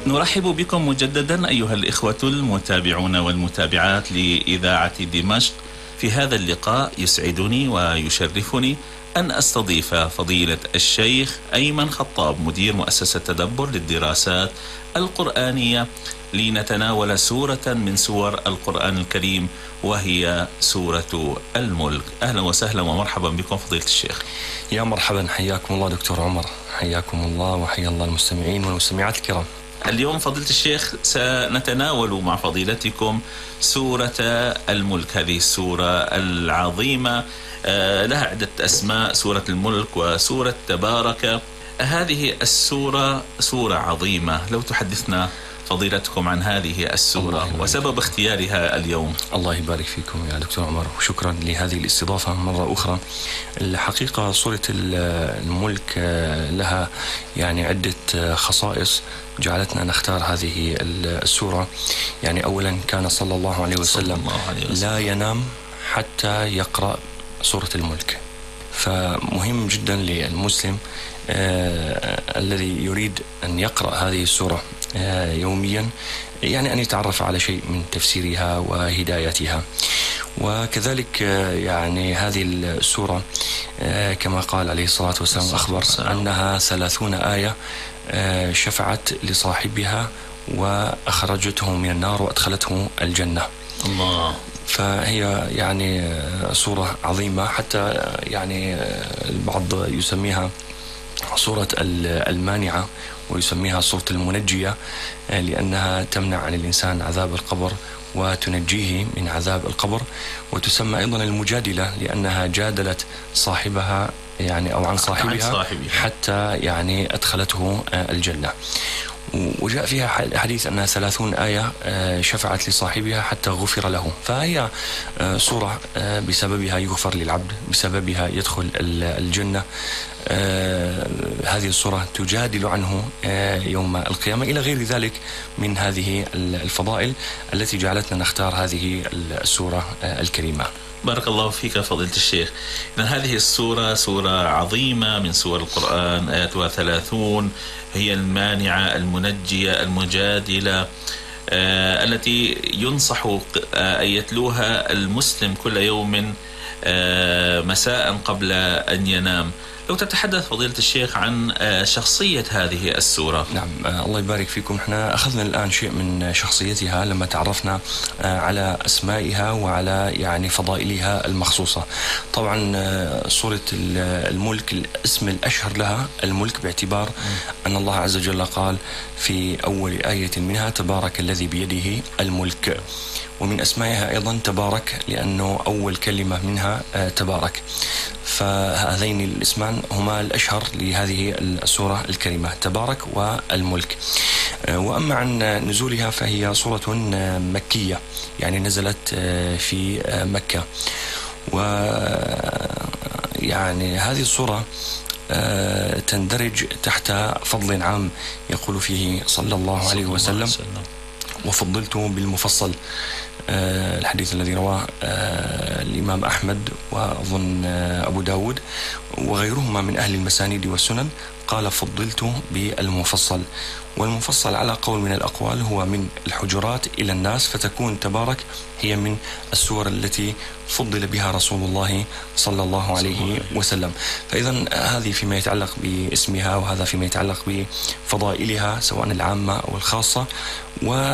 نرحب بكم مجددا أيها الإخوة المتابعون والمتابعات لإذاعة دمشق. في هذا اللقاء يسعدني ويشرفني أن أستضيف فضيلة الشيخ أيمن خطاب مدير مؤسسة تدبر للدراسات القرآنية لنتناول سورة من سور القرآن الكريم وهي سورة الملك. أهلا وسهلا ومرحبا بكم فضيلة الشيخ. يا مرحبا، حياكم الله دكتور عمر، حياكم الله وحيا الله المستمعين والمستمعات الكرام. اليوم فضيلة الشيخ سنتناول مع فضيلتكم سورة الملك. هذه السورة العظيمة لها عدة أسماء، سورة الملك وسورة تبارك. هذه السورة سورة عظيمة، لو تحدثنا فضيلتكم عن هذه السورة وسبب اختيارها اليوم. الله يبارك فيكم يا دكتور عمر، وشكرا لهذه الاستضافة مرة أخرى. الحقيقة سورة الملك لها يعني عدة خصائص جعلتنا نختار هذه السورة. يعني أولا كان صلى الله عليه وسلم لا ينام حتى يقرأ سورة الملك، فمهم جدا للمسلم الذي يريد أن يقرأ هذه السورة يوميا يعني أن يتعرف على شيء من تفسيرها وهدايتها. وكذلك يعني هذه السورة كما قال عليه الصلاة والسلام أخبر أنها 30 آية شفعت لصاحبها وأخرجته من النار وأدخلته الجنة. الله. فهي يعني سورة عظيمة، حتى يعني البعض يسميها سورة المانعة ويسميها سورة المنجية، لأنها تمنع عن الإنسان عذاب القبر وتنجيه من عذاب القبر. وتسمى أيضا المجادلة لأنها جادلت صاحبها يعني أو عن صاحبها حتى يعني أدخلته الجنة. وجاء فيها حديث أنها 30 آية شفعت لصاحبها حتى غفر له. فهي سورة بسببها يغفر للعبد، بسببها يدخل الجنة. هذه السورة تجادل عنه يوم القيامة، إلى غير ذلك من هذه الفضائل التي جعلتنا نختار هذه السورة الكريمة. بارك الله فيك فضيلة الشيخ. إذن هذه السورة سورة عظيمة من سور القرآن، آياتها 30، هي المانعة المنجية المجادلة التي ينصح أن يتلوها المسلم كل يوم مساء قبل أن ينام. لو تتحدث فضيلة الشيخ عن شخصية هذه السورة. نعم، الله يبارك فيكم. احنا أخذنا الآن شيء من شخصيتها لما تعرفنا على أسمائها وعلى يعني فضائلها المخصوصة. طبعا سورة الملك الاسم الأشهر لها الملك، باعتبار أن الله عز وجل قال في أول آية منها تبارك الذي بيده الملك. ومن أسمائها أيضا تبارك لأنه أول كلمة منها تبارك. فهذين الاسمان هما الأشهر لهذه السورة الكريمة، تبارك والملك. وأما عن نزولها فهي سورة مكية، يعني نزلت في مكة. ويعني هذه السورة تندرج تحت فضل عام يقول فيه صلى الله عليه وسلم وفضلت بالمفصل. الحديث الذي رواه الإمام أحمد وأظن أبو داود وغيرهما من أهل المسانيد والسنن، قال فضلت بالمفصل. والمفصل على قول من الأقوال هو من الحجرات إلى الناس، فتكون تبارك هي من السور التي فضل بها رسول الله صلى الله عليه وسلم. فإذا هذه فيما يتعلق باسمها، وهذا فيما يتعلق بفضائلها سواء العامة أو الخاصة.